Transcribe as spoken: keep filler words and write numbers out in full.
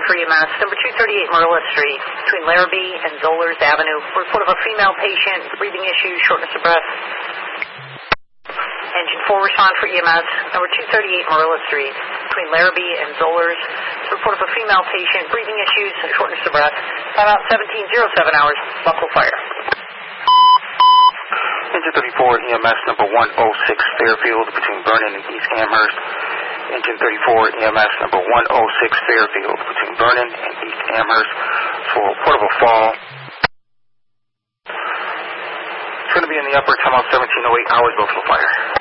for E M S, number two thirty-eight Marilla Street, between Larrabee and Zollers Avenue. Report of a female patient, breathing issues, shortness of breath. Engine four, respond for E M S, number two thirty-eight Marilla Street, between Larrabee and Zollers. Report of a female patient, breathing issues, shortness of breath. Timeout seventeen oh seven hours, Buffalo Fire. Engine thirty-four, E M S number one oh six Fairfield, between Vernon and East Amherst. Engine thirty-four, E M S number one oh six Fairfield, between Vernon and East Amherst, for a report of a fall. It's going to be in the upper, timeout seventeen oh eight hours, Buffalo Fire.